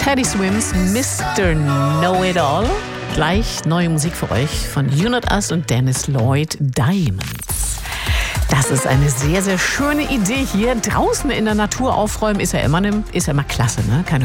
Teddy Swims, Mr. Know-It-All. Gleich neue Musik für euch von You Not Us und Dennis Lloyd, Diamonds. Das ist eine sehr, sehr schöne Idee hier. Draußen in der Natur aufräumen ist ja immer klasse, ne? Keine